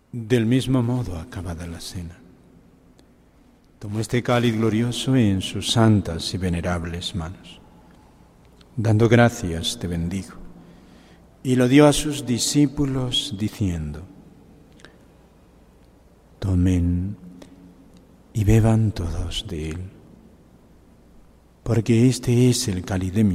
Del mismo modo, acabada la cena, tomó este cáliz glorioso en sus santas y venerables manos. Dando gracias, te bendijo, y lo dio a sus discípulos diciendo: tomen y beban todos de él, porque este es el cáliz de mi